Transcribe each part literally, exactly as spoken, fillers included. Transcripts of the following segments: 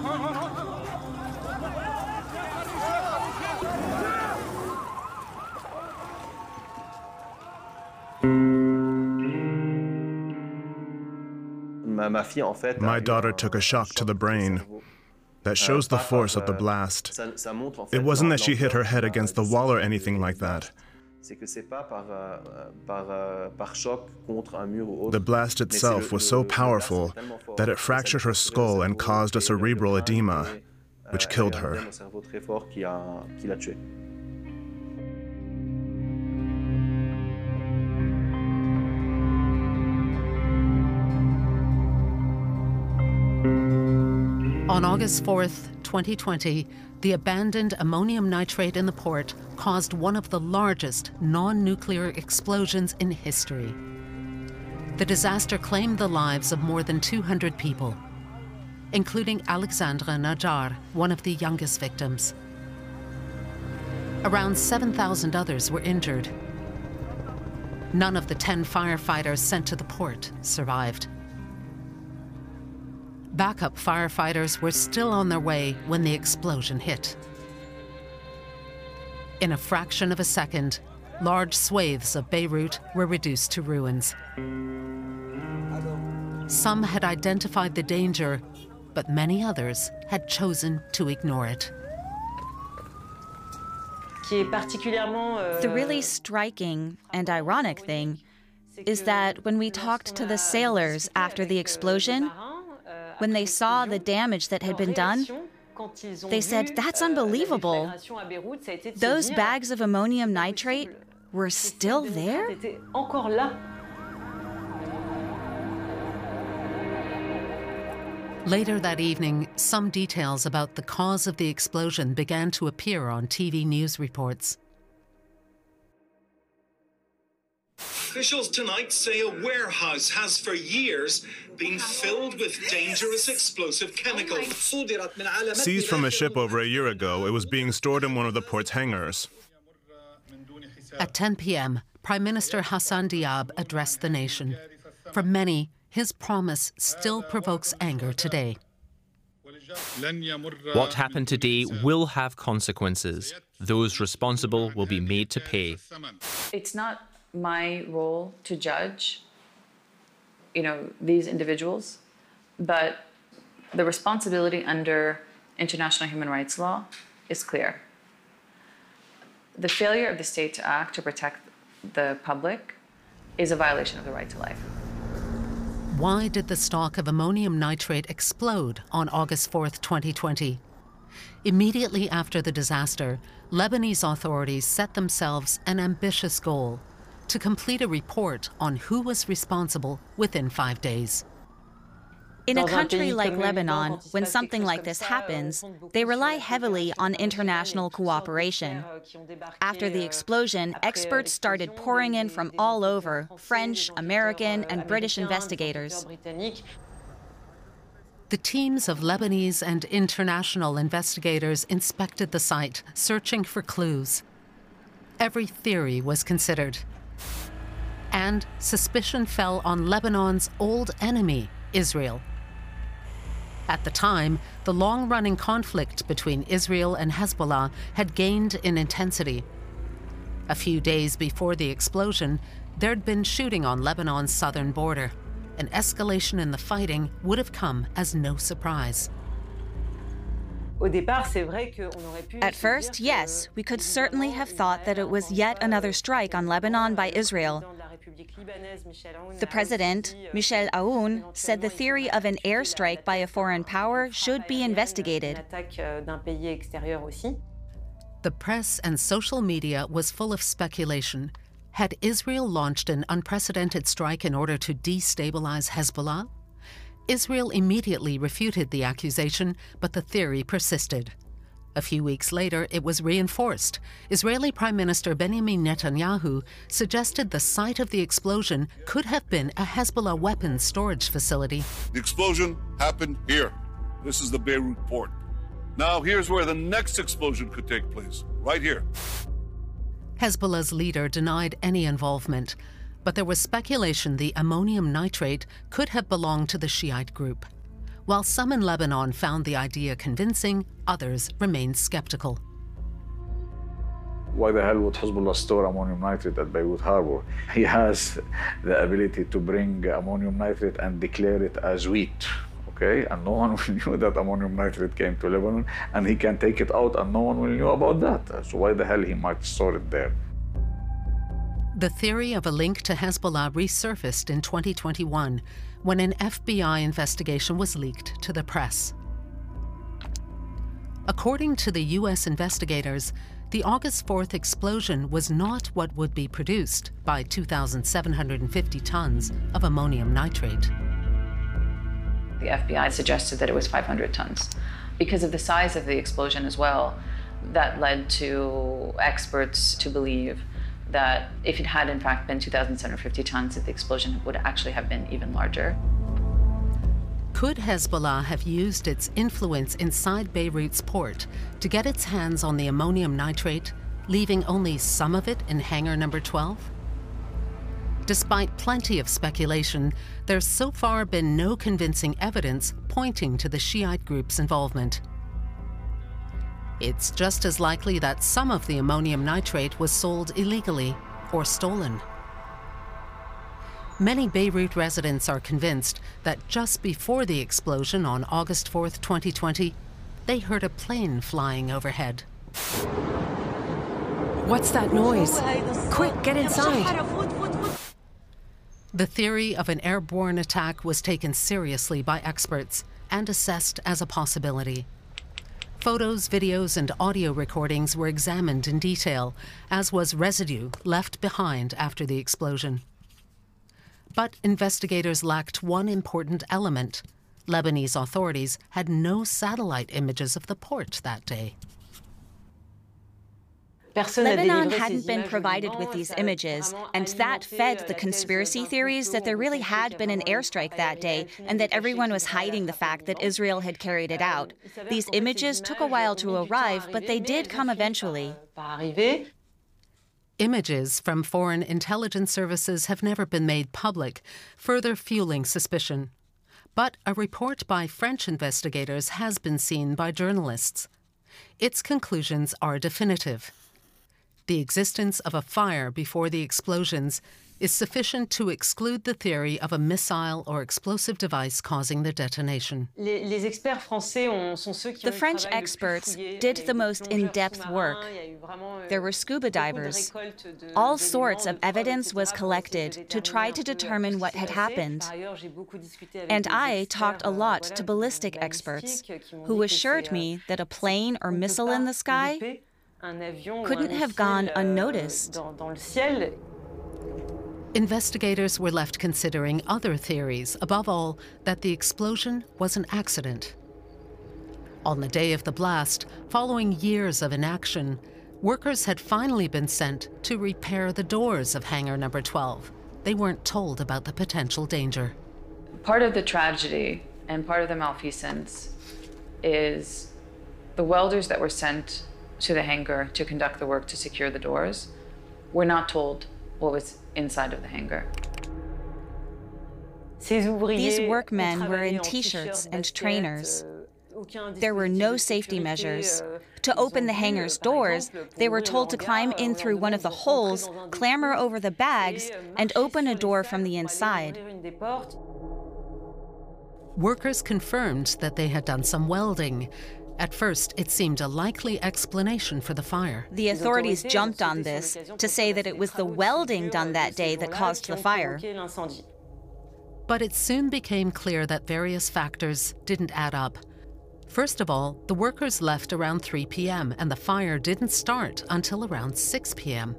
My daughter took a shock to the brain. That shows the force of the blast. It wasn't that she hit her head against the wall or anything like that. The blast itself was so powerful that it fractured her skull and caused a cerebral edema, which killed her. On August fourth, twenty twenty, the abandoned ammonium nitrate in the port caused one of the largest non-nuclear explosions in history. The disaster claimed the lives of more than two hundred people, including Alexandra Najjar, one of the youngest victims. Around seven thousand others were injured. None of the ten firefighters sent to the port survived. Backup firefighters were still on their way when the explosion hit. In a fraction of a second, large swathes of Beirut were reduced to ruins. Some had identified the danger, but many others had chosen to ignore it. The really striking and ironic thing is that when we talked to the sailors after the explosion, when they saw the damage that had been done, they said, "That's unbelievable. Those bags of ammonium nitrate were still there?" Later that evening, some details about the cause of the explosion began to appear on T V news reports. Officials tonight say a warehouse has for years been filled with dangerous explosive chemicals. Seized from a ship over a year ago, it was being stored in one of the port's hangars. At ten p m, Prime Minister Hassan Diab addressed the nation. For many, his promise still provokes anger today. What happened today will have consequences. Those responsible will be made to pay. It's not my role to judge, you know, these individuals, but the responsibility under international human rights law is clear. The failure of the state to act to protect the public is a violation of the right to life. Why did the stock of ammonium nitrate explode on August fourth, twenty twenty? Immediately after the disaster, Lebanese authorities set themselves an ambitious goal: to complete a report on who was responsible within five days. In a country like Lebanon, when something like this happens, they rely heavily on international cooperation. After the explosion, experts started pouring in from all over, French, American, and British investigators. The teams of Lebanese and international investigators inspected the site, searching for clues. Every theory was considered. And suspicion fell on Lebanon's old enemy, Israel. At the time, the long-running conflict between Israel and Hezbollah had gained in intensity. A few days before the explosion, there'd been shooting on Lebanon's southern border. An escalation in the fighting would have come as no surprise. At first, yes, we could certainly have thought that it was yet another strike on Lebanon by Israel. The president, Michel Aoun, said the theory of an airstrike by a foreign power should be investigated. The press and social media was full of speculation. Had Israel launched an unprecedented strike in order to destabilize Hezbollah? Israel immediately refuted the accusation, but the theory persisted. A few weeks later, it was reinforced. Israeli Prime Minister Benjamin Netanyahu suggested the site of the explosion could have been a Hezbollah weapons storage facility. The explosion happened here. This is the Beirut port. Now here's where the next explosion could take place, right here. Hezbollah's leader denied any involvement, but there was speculation the ammonium nitrate could have belonged to the Shiite group. While some in Lebanon found the idea convincing, others remained skeptical. Why the hell would Hezbollah store ammonium nitrate at Beirut Harbor? He has the ability to bring ammonium nitrate and declare it as wheat, okay? And no one will knew that ammonium nitrate came to Lebanon, and he can take it out and no one will know about that. So why the hell he might store it there? The theory of a link to Hezbollah resurfaced in twenty twenty-one when an F B I investigation was leaked to the press. According to the U S investigators, the August fourth explosion was not what would be produced by two thousand seven hundred fifty tons of ammonium nitrate. The F B I suggested that it was five hundred tons. Because of the size of the explosion as well, that led to experts to believe that if it had in fact been two thousand seven hundred fifty tons, that the explosion would actually have been even larger. Could Hezbollah have used its influence inside Beirut's port to get its hands on the ammonium nitrate, leaving only some of it in hangar number twelve? Despite plenty of speculation, there's so far been no convincing evidence pointing to the Shiite group's involvement. It's just as likely that some of the ammonium nitrate was sold illegally or stolen. Many Beirut residents are convinced that just before the explosion on August fourth, twenty twenty, they heard a plane flying overhead. What's that noise? Quick, get inside! The theory of an airborne attack was taken seriously by experts and assessed as a possibility. Photos, videos, and audio recordings were examined in detail, as was residue left behind after the explosion. But investigators lacked one important element. Lebanese authorities had no satellite images of the port that day. Lebanon hadn't been provided with these images, and that fed the conspiracy theories that there really had been an airstrike that day and that everyone was hiding the fact that Israel had carried it out. These images took a while to arrive, but they did come eventually. Images from foreign intelligence services have never been made public, further fueling suspicion. But a report by French investigators has been seen by journalists. Its conclusions are definitive. The existence of a fire before the explosions is sufficient to exclude the theory of a missile or explosive device causing the detonation. The French experts did the most in-depth work. There were scuba divers. All sorts of evidence was collected to try to determine what had happened. And I talked a lot to ballistic experts, who assured me that a plane or missile in the sky couldn't have gone unnoticed. Investigators were left considering other theories, above all, that the explosion was an accident. On the day of the blast, following years of inaction, workers had finally been sent to repair the doors of hangar number twelve. They weren't told about the potential danger. Part of the tragedy and part of the malfeasance is the welders that were sent to the hangar to conduct the work to secure the doors were not told what was inside of the hangar. These workmen were in t-shirts and trainers. There were no safety measures. To open the hangar's doors, they were told to climb in through one of the holes, clamber over the bags, and open a door from the inside. Workers confirmed that they had done some welding. At first, it seemed a likely explanation for the fire. The authorities jumped on this to say that it was the welding done that day that caused the fire. But it soon became clear that various factors didn't add up. First of all, the workers left around three p m and the fire didn't start until around six p m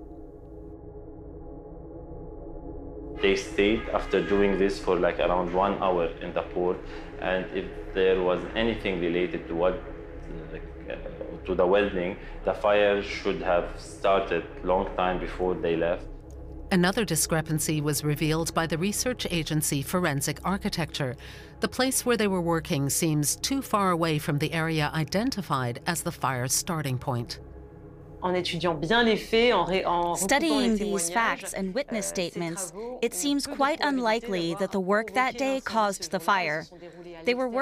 They stayed after doing this for like around one hour in the port, and if there was anything related to what uh, to the welding, the fire should have started long time before they left. Another discrepancy was revealed by the research agency Forensic Architecture. The place where they were working seems too far away from the area identified as the fire's starting point. Studying these facts and witness statements, it seems quite unlikely that the work that day caused the fire. They were